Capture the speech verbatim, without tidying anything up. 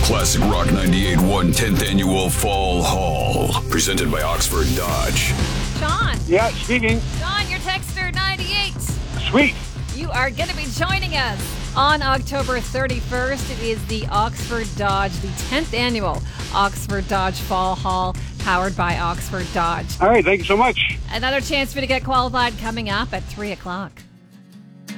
Classic Rock ninety-eight point one tenth Annual Fall Haul. Presented by Oxford Dodge. Sean. Yeah, speaking. Sean, your texter ninety-eight. Sweet. You are going to be joining us on October thirty-first. It is the Oxford Dodge, the tenth Annual Oxford Dodge Fall Haul, powered by Oxford Dodge. All right, thank you so much. Another chance for you to get qualified coming up at three o'clock.